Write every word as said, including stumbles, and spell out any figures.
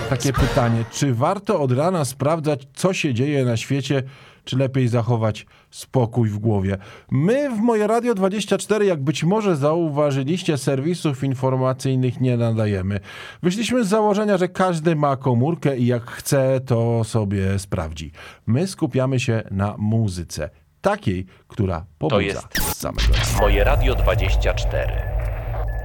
takie pytanie, czy warto od rana sprawdzać, co się dzieje na świecie, czy lepiej zachować spokój w głowie? My w Moje Radio dwadzieścia cztery, jak być może zauważyliście, serwisów informacyjnych nie nadajemy. Wyszliśmy z założenia, że każdy ma komórkę i jak chce, to sobie sprawdzi. My skupiamy się na muzyce, takiej, która pobudza jest z samego rana. Moje Radio dwadzieścia cztery.